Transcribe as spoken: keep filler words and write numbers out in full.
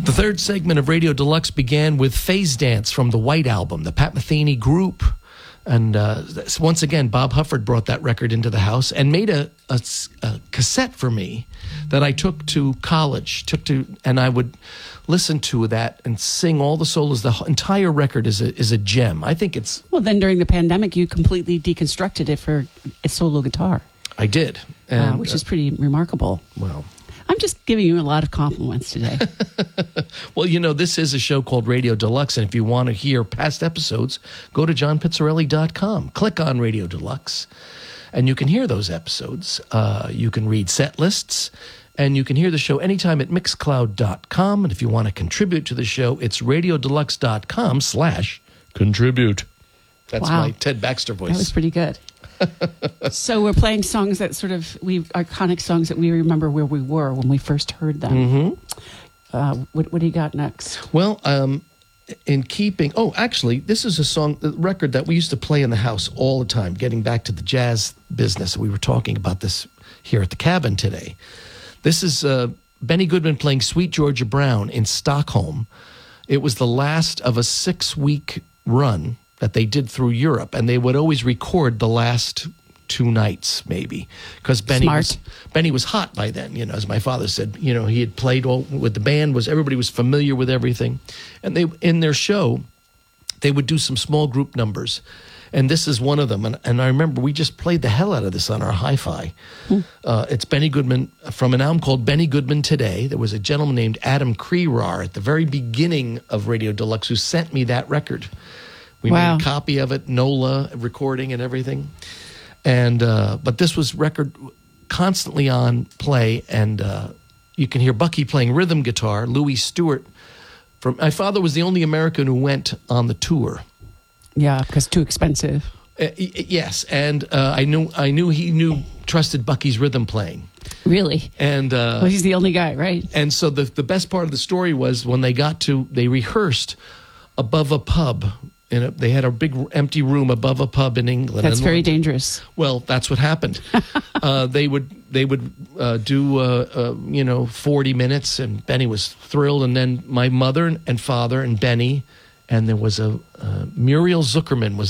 The third segment of Radio Deluxe began with Phase Dance from the White Album, the Pat Metheny group. And uh, once again, Bob Hufford brought that record into the house and made a, a, a cassette for me that I took to college, took to, and I would listen to that and sing all the solos. The entire record is a, is a gem. I think it's... Well, then during the pandemic, you completely deconstructed it for a solo guitar. I did. And, uh, which is pretty remarkable. Well... I'm just giving you a lot of compliments today. Well, you know, this is a show called Radio Deluxe, and if you want to hear past episodes, go to john pizzarelli dot com. Click on Radio Deluxe, and you can hear those episodes. Uh, you can read set lists, and you can hear the show anytime at mixcloud dot com. And if you want to contribute to the show, it's radiodeluxe dot com slash contribute. That's Wow. my Ted Baxter voice. That was pretty good. So we're playing songs that sort of, we iconic songs that we remember where we were when we first heard them. Mm-hmm. Uh, what, what do you got next? Well, um, in keeping... Oh, actually, this is a song, a record that we used to play in the house all the time, getting back to the jazz business. We were talking about this here at the cabin today. This is uh, Benny Goodman playing Sweet Georgia Brown in Stockholm. It was the last of a six-week run that they did through Europe, and they would always record the last two nights, maybe, because Benny Smart. was Benny was hot by then. You know, as my father said, you know, he had played all with the band. Was everybody was familiar with everything, and they in their show, they would do some small group numbers, and this is one of them. And, and I remember we just played the hell out of this on our hi-fi. Hmm. Uh, it's Benny Goodman from an album called Benny Goodman Today. There was a gentleman named Adam Crerar at the very beginning of Radio Deluxe who sent me that record. We Wow. made a copy of it, NOLA recording and everything. And uh, but this was record constantly on play, and uh, you can hear Bucky playing rhythm guitar. Louis Stewart from my father was the only American who went on the tour. Yeah, because too expensive. Uh, y- yes, and uh, I knew I knew he knew trusted Bucky's rhythm playing. Really? And uh, Well, he's the only guy, right? and so the the best part of the story was when they got to they rehearsed above a pub. In a, they had a big empty room above a pub in England. That's And very London. dangerous. Well, that's what happened. uh, they would they would uh, do uh, uh, you know forty minutes, and Benny was thrilled. And then my mother and father and Benny, and there was a uh, Muriel Zuckerman was